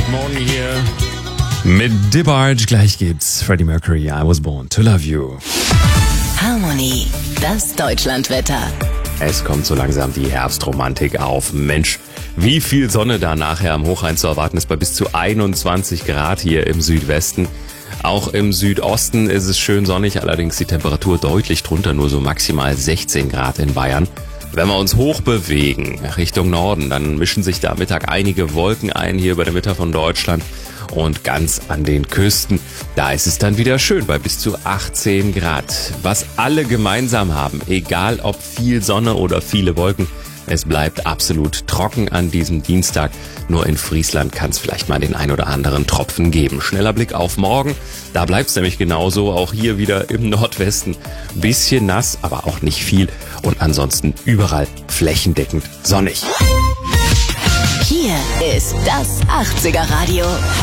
Morgen hier mit DeBarge. Gleich gibt's Freddie Mercury, I Was Born to Love You. Harmony, das Deutschlandwetter. Es kommt so langsam die Herbstromantik auf. Mensch, wie viel Sonne da nachher am Hochrhein zu erwarten ist, bei bis zu 21 Grad hier im Südwesten. Auch im Südosten ist es schön sonnig, allerdings die Temperatur deutlich drunter, nur so maximal 16 Grad in Bayern. Wenn wir uns hoch bewegen, Richtung Norden, dann mischen sich da am Mittag einige Wolken ein, hier über der Mitte von Deutschland. Und ganz an den Küsten, da ist es dann wieder schön bei bis zu 18 Grad. Was alle gemeinsam haben, egal ob viel Sonne oder viele Wolken, es bleibt absolut trocken an diesem Dienstag. Nur in Friesland kann es vielleicht mal den ein oder anderen Tropfen geben. Schneller Blick auf morgen, da bleibt es nämlich genauso. Auch hier wieder im Nordwesten bisschen nass, aber auch nicht viel. Und ansonsten überall flächendeckend sonnig. Hier ist das 80er Radio.